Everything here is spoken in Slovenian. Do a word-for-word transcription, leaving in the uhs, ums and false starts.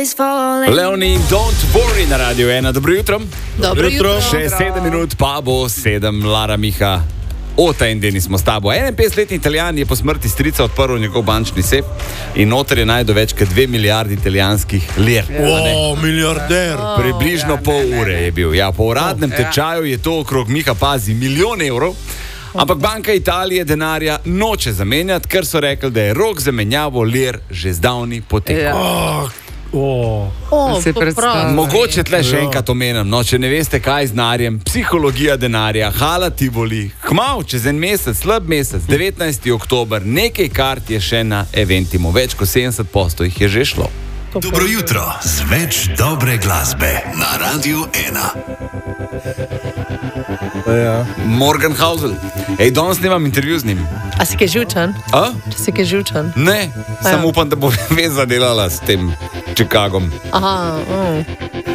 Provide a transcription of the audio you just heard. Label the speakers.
Speaker 1: Leonie, don't worry na Radio ena. Dobro jutro.
Speaker 2: Dobro jutro.
Speaker 1: Še sedem minut pa bo sedem. Lara Miha. O, ta en dan smo s tabo. enainpetdesetletni Italijan je po smrti strica odprl njegov bančni sef in noter je najdel več kot dve milijardi italijanskih lir.
Speaker 3: O, milijarder.
Speaker 1: Približno pol ure je bil. Ja, po uradnem tečaju je to okrog, Miha pazi, milijon evrov. Ampak Banka Italije denarja noče zamenjati, ker so rekli, da je rok za menjavo lir že zdavni potekel.
Speaker 3: Oh, oh.
Speaker 2: O,
Speaker 4: Se
Speaker 2: to
Speaker 4: predstavlja.
Speaker 2: prav.
Speaker 1: Mogoče tle še enkrat omenim, no, če ne veste, kaj z denarjem, psihologija denarja, hala ti boli. Kmav, čez en mesec, slab mesec, devetnajsti oktober, nekaj kart je še na Eventimu, več kot sedemdeset posto jih je že šlo.
Speaker 5: Dobro jutro z več dobre glasbe na Radio ena.
Speaker 3: Ja.
Speaker 1: Morgan Housel. Ej, danes nemam intervju z njim.
Speaker 2: A si kaj živčan?
Speaker 1: A?
Speaker 2: Si kaj živčan?
Speaker 1: Ne,
Speaker 2: Ja.
Speaker 1: samo upam, da bo ves zadelala s tem Chicagom.
Speaker 2: Aha, mm.